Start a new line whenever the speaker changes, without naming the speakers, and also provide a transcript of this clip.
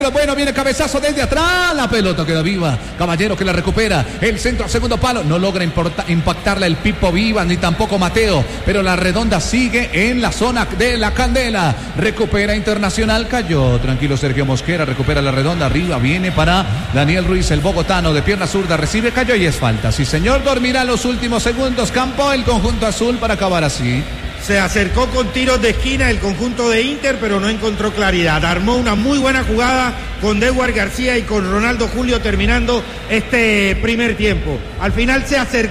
Bueno, viene cabezazo desde atrás, la pelota queda viva, Caballero que la recupera, el centro al segundo palo, no logra impactarla el Pipo Vivas, ni tampoco Mateo, pero la redonda sigue en la zona de la Candela, recupera Internacional, cayó, tranquilo Sergio Mosquera, recupera la redonda, arriba viene para Daniel Ruiz, el bogotano de pierna zurda, recibe, cayó y es falta, sí señor, dormirá los últimos segundos, campo el conjunto azul para acabar así.
Se acercó con tiros de esquina el conjunto de Inter, pero no encontró claridad. Armó una muy buena jugada con Dewar García y con Ronaldo Julio terminando este primer tiempo. Al final se acercó.